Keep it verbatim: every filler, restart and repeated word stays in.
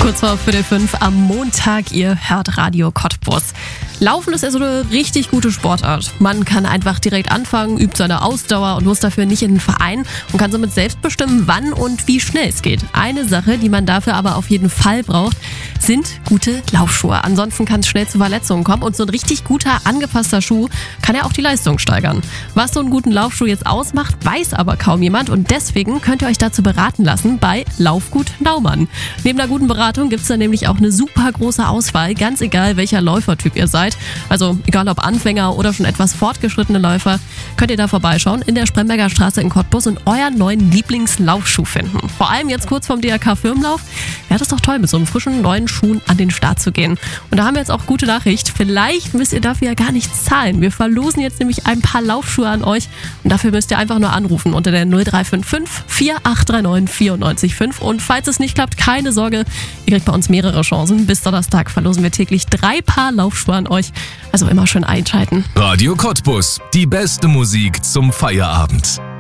Kurz vor Viertel fünf am Montag, ihr hört Radio Cottbus. Laufen ist ja so eine richtig gute Sportart. Man kann einfach direkt anfangen, übt seine Ausdauer und muss dafür nicht in den Verein und kann somit selbst bestimmen, wann und wie schnell es geht. Eine Sache, die man dafür aber auf jeden Fall braucht, sind gute Laufschuhe. Ansonsten kann es schnell zu Verletzungen kommen und so ein richtig guter, angepasster Schuh kann ja auch die Leistung steigern. Was so einen guten Laufschuh jetzt ausmacht, weiß aber kaum jemand und deswegen könnt ihr euch dazu beraten lassen bei Laufgut Naumann. Neben einer guten Beratung gibt es da nämlich auch eine super große Auswahl, ganz egal welcher Läufertyp ihr seid. Also egal ob Anfänger oder schon etwas fortgeschrittene Läufer, könnt ihr da vorbeischauen in der Spremberger Straße in Cottbus und euren neuen Lieblingslaufschuh finden. Vor allem jetzt kurz vorm D R K-Firmenlauf wäre das doch toll, mit so einem frischen neuen Schuh an den Start zu gehen. Und da haben wir jetzt auch gute Nachricht. Vielleicht müsst ihr dafür ja gar nichts zahlen. Wir verlosen jetzt nämlich ein paar Laufschuhe an euch und dafür müsst ihr einfach nur anrufen unter der null drei fünf fünf, vier acht drei neun, vier neun fünf. Und falls es nicht klappt, keine Sorge, ihr kriegt bei uns mehrere Chancen. Bis Donnerstag verlosen wir täglich drei Paar Laufschuhe an euch. Also immer schön einschalten. Radio Cottbus, die beste Musik zum Feierabend.